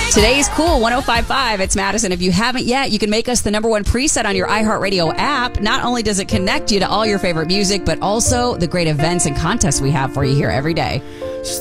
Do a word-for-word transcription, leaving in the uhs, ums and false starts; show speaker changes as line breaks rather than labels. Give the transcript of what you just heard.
Today's Cool one oh five point five. It's Madison. If you haven't yet, you can make us the number one preset on your iHeartRadio app. Not only does it connect you to all your favorite music, but also the great events and contests we have for you here every day.